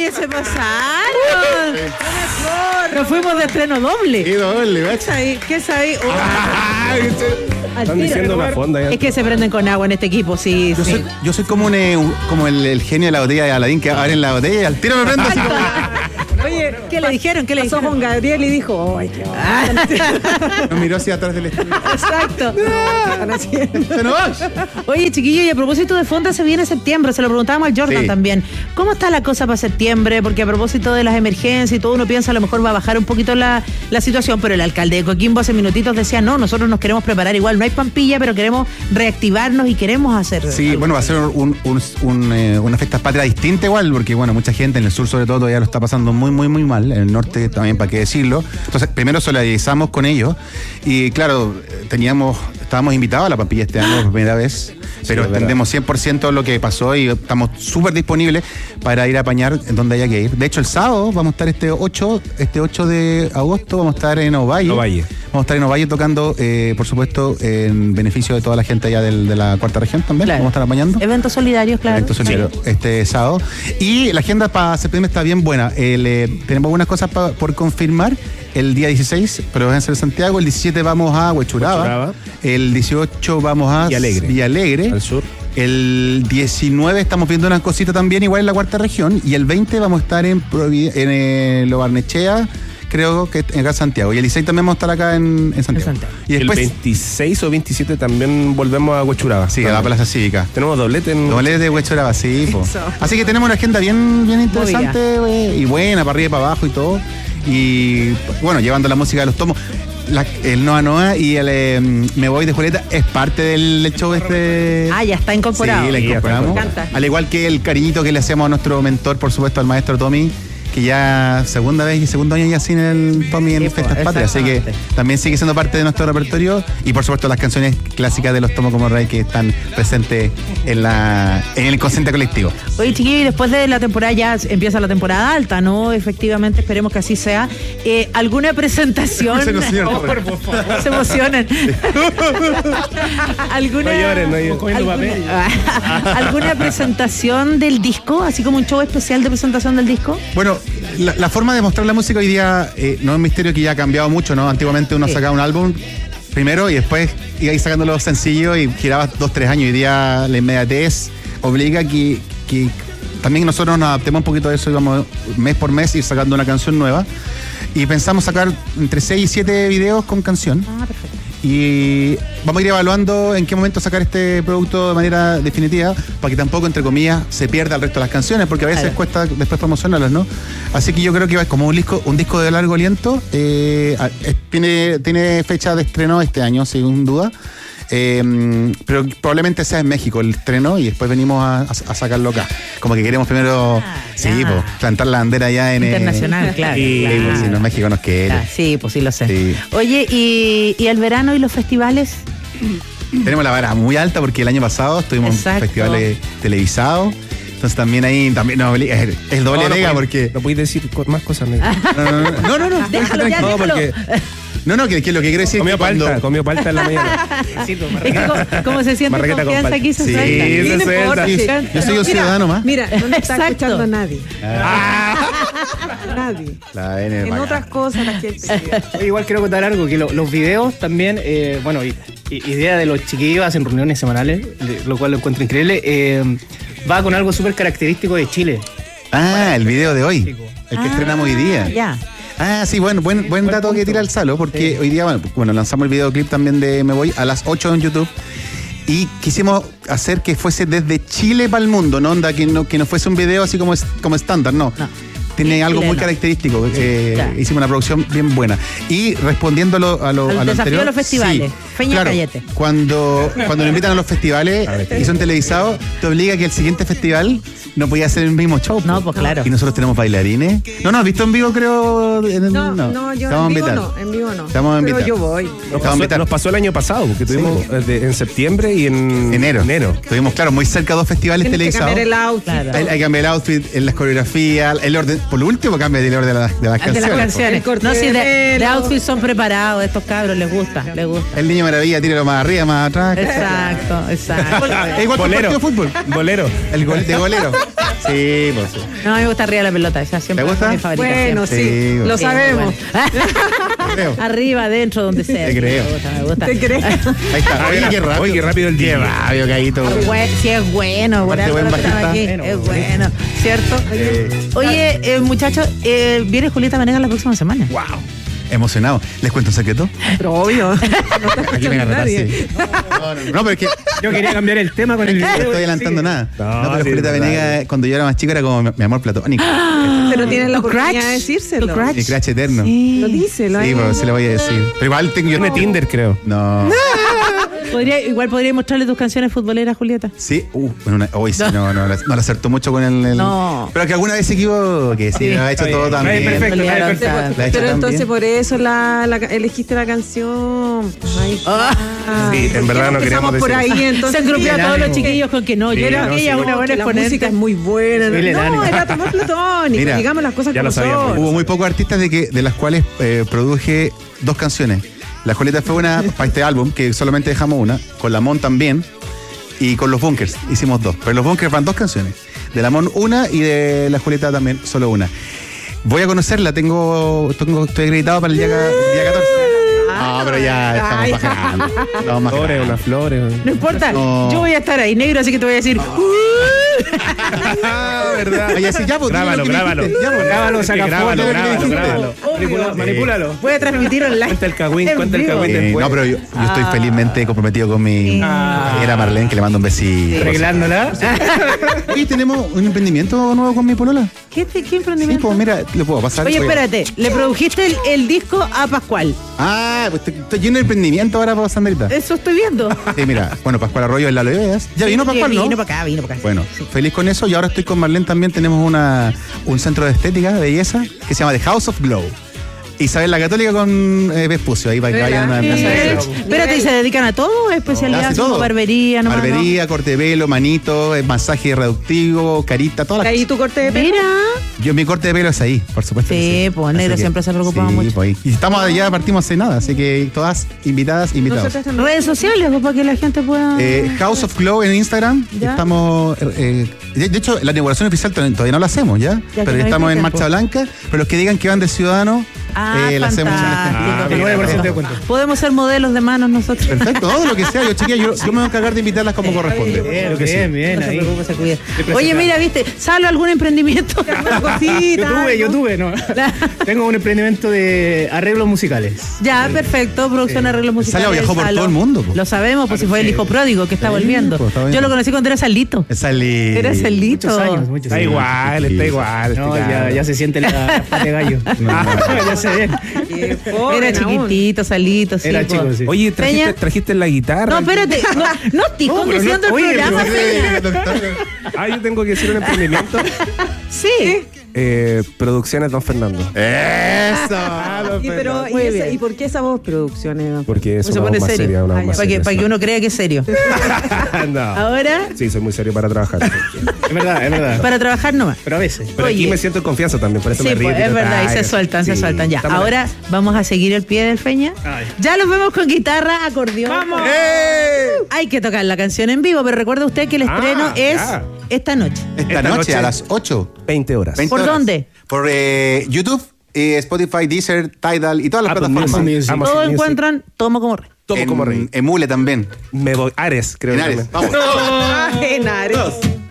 Oye, se pasaron. Nos fuimos de estreno doble. Qué doble, macho. ¿Qué sabéis? Están diciendo una fonda. Es que se prenden con agua en este equipo, sí. Yo soy como el genio de la botella de Aladín, que abren la botella y al tiro me prendo así como... Oye, ¿qué le dijeron? ¿Qué le pasó dijeron? con Gabriel y dijo, ¡ay, qué va! Nos miró hacia atrás del estudio. Exacto. ¡Se nos va! Oye, chiquillo, y a propósito de fonda, se viene septiembre, se lo preguntábamos al Jordan también. ¿Cómo está la cosa para septiembre? Porque a propósito de las emergencias y todo, uno piensa a lo mejor va a bajar un poquito la situación, pero el alcalde de Coquimbo hace minutitos decía, no, nosotros nos queremos preparar igual, no hay pampilla, pero queremos reactivarnos y queremos hacer... Sí, bueno, va a ser una fiesta patria distinta igual, porque bueno, mucha gente en el sur sobre todo todavía lo está pasando muy mal, en el norte también, para qué decirlo. Entonces, primero solidarizamos con ellos y claro, estábamos invitados a la pampilla este año por primera vez, pero entendemos 100% lo que pasó y estamos súper disponibles para ir a apañar en donde haya que ir. De hecho, el sábado vamos a estar este 8 de agosto, vamos a estar en Ovalle. Vamos a estar en Ovalle tocando, por supuesto, en beneficio de toda la gente allá de la cuarta región también. Claro. Vamos a estar apañando. Eventos solidarios, claro. Eventos solidarios este sábado. Y la agenda para septiembre está bien buena. Tenemos algunas cosas por confirmar. El día 16, pero van a ser Santiago. El 17 vamos a Huechuraba. El 18 vamos a Villa Alegre. Al sur. El 19 estamos viendo unas cositas también, igual en la cuarta región. Y el 20 vamos a estar en Lo Barnechea, creo que acá en Santiago. Y el 16 también vamos a estar acá en Santiago. Y después, el 26 o 27 también volvemos a Huechuraba. Sí, a la Plaza Cívica. Tenemos doblete de Huechuraba, sí. Así que tenemos una agenda bien interesante y buena, para arriba y para abajo y todo. Y bueno, llevando la música de los tomos. El Noa Noa y el Me Voy de Julieta es parte del show este. Ya está incorporado. Sí, la incorporamos. Al igual que el cariñito que le hacemos a nuestro mentor, por supuesto, al maestro Tommy, que ya segundo año ya sin el Tommy en Fiestas Patrias, así que también sigue siendo parte de nuestro repertorio y por supuesto las canciones clásicas de los Tomos como Rey que están presentes en el inconsciente colectivo. Oye, chiquillos, y después de la temporada ya empieza la temporada alta, ¿no? Efectivamente, esperemos que así sea. ¿Alguna presentación? Se emocionan. Se emocionan. ¿Alguna presentación del disco? Así como un show especial de presentación del disco. Bueno, la forma de mostrar la música hoy día no es un misterio, que ya ha cambiado mucho, ¿no? Antiguamente uno sacaba un álbum primero y después iba a ir sacando los sencillos y giraba 2-3 años. Hoy día la inmediatez obliga que también nosotros nos adaptemos un poquito a eso y vamos mes por mes ir sacando una canción nueva. Y pensamos sacar entre 6 y 7 videos con canción. Perfecto. Y vamos a ir evaluando en qué momento sacar este producto de manera definitiva, para que tampoco, entre comillas, se pierda el resto de las canciones, porque a veces cuesta después promocionarlas, ¿no? Así que yo creo que va como un disco de largo aliento. Tiene fecha de estreno este año, sin duda. Pero probablemente sea en México el estreno y después venimos a sacarlo acá. Como que queremos primero plantar la bandera allá en internacional, claro. Sí, pues, si no, México nos quiere. Claro, sí, pues sí lo sé. Sí. Oye, ¿y el verano y los festivales? Tenemos la vara muy alta porque el año pasado estuvimos en festivales televisados. Entonces también nos obliga, es doble pega porque... No podéis decir más cosas. No. Déjalo. Porque... No, que lo que quiero decir comió palta en la mañana. Es que como se siente confianza aquí, se suelta. Yo soy un ciudadano más. Mira, no nos está escuchando nadie. Nadie. En otras cosas la gente. Igual quiero contar algo, que los videos también, idea de los chiquillos, hacen reuniones semanales, lo cual lo encuentro increíble. Va con algo súper característico de Chile. El video de hoy, el que estrenamos hoy día. Ya. Sí, buen dato que tira el Salo, porque hoy día, bueno, lanzamos el videoclip también de Me Voy a las 8 en YouTube y quisimos hacer que fuese desde Chile para el mundo, ¿no? Onda, que no fuese un video así como estándar, no. Tiene algo muy característico. Hicimos una producción bien buena. Y respondiendo a lo desafío anterior, de los festivales. Claro, cuando nos invitan a los festivales y son televisados, te obliga a que el siguiente festival no podía hacer el mismo show. No, pues claro. Y nosotros tenemos bailarines. No, ¿has visto en vivo, creo? No, yo en vivo no. Estamos a invitar. Pero yo voy. Nos pasó el año pasado, porque tuvimos en septiembre y en enero. Tuvimos, claro, muy cerca 2 festivales televisados. Hay que cambiar el outfit. Claro. Hay que cambiar el outfit, en las coreografías, el orden. Por lo último, cambia el orden de las canciones. De las canciones. No, si de outfits son preparados, estos cabros les gusta. El Niño Maravilla, tíralo más arriba, más atrás. Exacto. Igual que el partido de fútbol. Bolero. El de golero. Sí, pues sí. No, a mí me gusta arriba la pelota, esa siempre ¿Te gusta? es mi favorita. Bueno, siempre. sí, Sí, lo sabemos. Creo. Arriba, adentro, donde sea. Te creo. Me gusta. ¿Te crees? Ahí está. Oye, qué rápido. Oye, qué rápido el día. Qué rápido, Caíto. Sí, es bueno, por Aparte, algo buen lo tenemos bajista. aquí. Es bueno, ¿cierto? Oye, muchachos, viene Julieta Venegas la próxima semana. Wow. Emocionado. ¿Les cuento un secreto? Pero obvio. No está Aquí me escuchando agarraste. nadie. No, pero es que Yo quería cambiar el tema con el no video. estoy adelantando nada. No, No, pero sí, Julieta es verdad. Venegas, cuando yo era más chico, era como mi amor platónico. Pero tienes la Tu oportunidad crush, de decírselo. tu crush. Mi crush eterno. Lo dice, lo Sí, pues se lo voy a decir. Pero igual tengo yo. Tiene Tinder, creo. No. Igual podría mostrarle tus canciones futboleras, Julieta. Sí, bueno, hoy sí, no le acertó mucho con el. No. Pero que alguna vez se equivoque, sí, Sí. lo ha hecho Está todo bien. también. Perfecto, Julieta, está perfecto. La ha hecho Pero tan entonces bien. por eso elegiste la canción. Ay, Sí, en verdad no queríamos por decir ahí, entonces. Se engrupió a todos los ánimo. chiquillos con que no. Yo creo que ella es una buena la música exponente. es muy buena. Sí, le da ánimo. No, era tu amor platónico. Mira, digamos las cosas ya como lo sabíamos. son. Hubo muy pocos artistas de las cuales produje 2 canciones. La Julieta fue una para este álbum, que solamente dejamos una, con la Mon también, y con los Bunkers hicimos 2. Pero los Bunkers van 2 canciones. De la Mon una y de la Julieta también solo una. Voy a conocerla, estoy acreditado para el día 14. No, pero ya estamos bajando. Estamos más Flores, grandes. unas flores. No importa, No. yo voy a estar ahí negro, así que te voy a decir. Ah, ¿verdad? Oye, así ya, pues, dime lo que Grábalo. dijiste. Ya, pues, Grábalo, saca Grábalo, foto. grábalo. Manipúlalo. Voy a transmitir online. Cuenta el cagüín, En cuenta el vivo. cagüín después. no, pero yo estoy felizmente comprometido con mi compañera Marlene, que le mando un besito. Arreglándola. Oye, tenemos un emprendimiento nuevo con mi polola. ¿Qué Sí, emprendimiento? pues mira, le puedo pasar. Oye, Voy a- espérate, le produjiste el disco a Pascual. Ah, pues estoy lleno de emprendimiento ahora para Sandrita. Eso estoy viendo. Sí, mira, bueno, Pascual Arroyo es la Vegas. Ya vino Pascual, ¿no? Vino para acá. Bueno, feliz con eso y ahora estoy con Marlene también. Tenemos un centro de estética, de belleza, que se llama The House of Glow. Isabel la Católica con Vespucio, ahí para que vayan a Espérate, ¿y se dedican a todo? ¿Especialidades Hace como todo. barbería? Nomás, Barbería, corte de pelo, manito, masaje reductivo, carita, todas las Ahí tu corte de ¿no? pelo. Mira. Yo mi corte de pelo es ahí, por supuesto. Sí, que pues, negro Así siempre se preocupaba sí, mucho. pues, ahí. Y estamos ya partimos hace nada, así que todas invitadas, invitados. Nosotras también. Redes sociales, pues, para que la gente pueda. House of Glow en Instagram. Ya. Estamos. De hecho, la inauguración oficial todavía no la hacemos, ¿ya? Ya, pero que ya no estamos hay en tiempo. Marcha Blanca. Pero los que digan que van de ciudadano, la hacemos en fantástico. este. 9% de descuento. Podemos ser modelos de manos nosotros. Perfecto, todo lo que sea. Yo, chiquilla, yo me voy a encargar de invitarlas como corresponde. Bien, bien, No se ahí. preocupe, se cuida. Estoy Oye, presentado. mira, ¿viste? ¿Salo algún emprendimiento? Una cosita, Yo algo. tuve, no. Tengo un emprendimiento de arreglos musicales. Ya, perfecto, producción de arreglos musicales. Salo viajó por Salo. todo el mundo, po. Lo sabemos, pues si fue el hijo pródigo que está volviendo. pues, está bien. Yo lo conocí cuando era Salito. Sale. Era Salito. Muchos años. Está igual, está igual. No, este ya, ya se siente la pata de gallo. Ya se ve. Qué joven Era aún. chiquitito, Salito, sí. Era po. chico, sí. Oye, Peña. trajiste la guitarra. No, espérate, no estoy No, pero conduciendo no- el oye, programa, pero- Peña. Ah, yo tengo que decir un emprendimiento. Sí. Producciones Don Fernando. Eso. Y, pero, Muy bien. ¿y por qué esa voz producciones? Porque es Se una pone voz más serio. seria. Una voz más Para que seria, uno crea que es serio. sí. No. Ahora, Sí, soy muy serio para trabajar. Es verdad, es verdad. para trabajar nomás. Pero a veces. Pero aquí Oye. me siento en confianza también, por eso Sí, me río. pues, es verdad, y se sueltan, Sí, ya. estamos Ahora vamos a seguir el pie del Feña. Ay. Ya los vemos con guitarra, acordeón. ¡Vamos! Hay que tocar la canción en vivo, pero recuerde usted que el estreno es ya. esta noche. Esta noche a las 8. 20 horas. 20 ¿Por horas. dónde? Por YouTube, Spotify, Deezer, Tidal y todas las Apple plataformas. Music. Amazon Todos Music. encuentran Tomo como Rey. Tomo como rey. Emule también. Me voy. Ares, creo En que Ares. también. Vamos. En Ares.